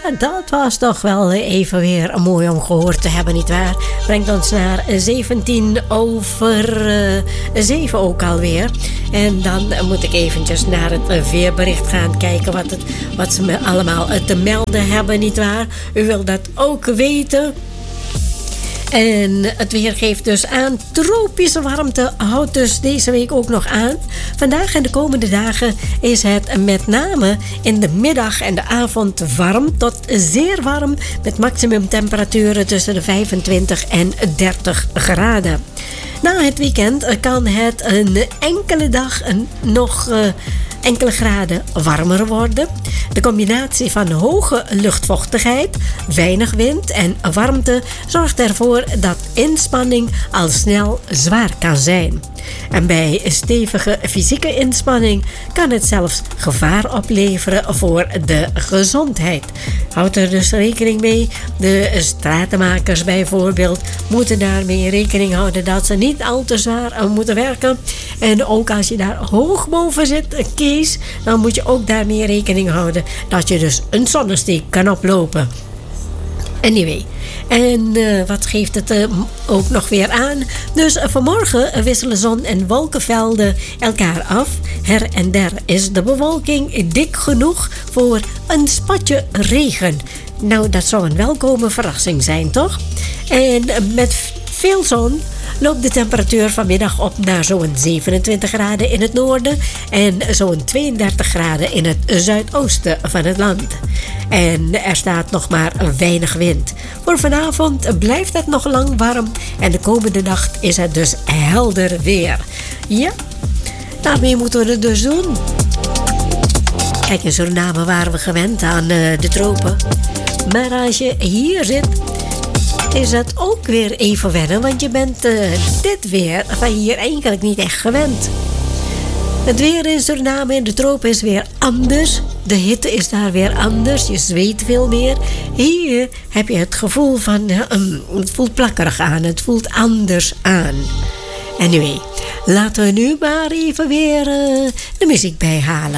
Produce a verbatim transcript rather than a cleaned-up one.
dat was toch wel even weer mooi om gehoord te hebben, nietwaar? Brengt ons naar zeventien over zeven ook alweer. En dan moet ik eventjes naar het weerbericht gaan kijken wat, het, wat ze me allemaal te melden hebben, nietwaar? U wilt dat ook weten. En het weer geeft dus aan. Tropische warmte houdt dus deze week ook nog aan. Vandaag en de komende dagen is het met name in de middag en de avond warm tot zeer warm. Met maximumtemperaturen tussen de vijfentwintig en dertig graden. Na het weekend kan het een enkele dag een nog... Uh, enkele graden warmer worden. De combinatie van hoge luchtvochtigheid, weinig wind en warmte zorgt ervoor dat inspanning al snel zwaar kan zijn. En bij stevige fysieke inspanning kan het zelfs gevaar opleveren voor de gezondheid. Houd er dus rekening mee. De stratenmakers bijvoorbeeld moeten daarmee rekening houden dat ze niet al te zwaar moeten werken. En ook als je daar hoog boven zit, Kees, dan moet je ook daarmee rekening houden dat je dus een zonnesteek kan oplopen. Anyway, en uh, wat geeft het uh, ook nog weer aan? Dus uh, vanmorgen wisselen zon en wolkenvelden elkaar af. Her en der is de bewolking dik genoeg voor een spatje regen. Nou, dat zou een welkome verrassing zijn, toch? En uh, met veel zon loopt de temperatuur vanmiddag op naar zo'n zevenentwintig graden in het noorden en zo'n tweeëndertig graden in het zuidoosten van het land. En er staat nog maar weinig wind. Voor vanavond blijft het nog lang warm en de komende nacht is het dus helder weer. Ja, daarmee moeten we het dus doen. Kijk, in Suriname waren we gewend aan uh, de tropen. Maar als je hier zit, is het ook weer even wennen, want je bent uh, dit weer van hier eigenlijk niet echt gewend. Het weer in Suriname in de tropen is weer anders. De hitte is daar weer anders. Je zweet veel meer. Hier heb je het gevoel van, uh, um, het voelt plakkerig aan. Het voelt anders aan. Anyway, laten we nu maar even weer uh, de muziek bijhalen.